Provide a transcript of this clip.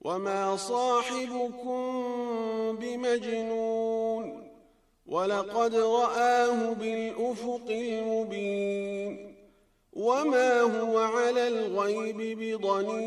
وما صاحبكم بمجنون ولقد رآه بالأفق المبين وما هو على الغيب بضنين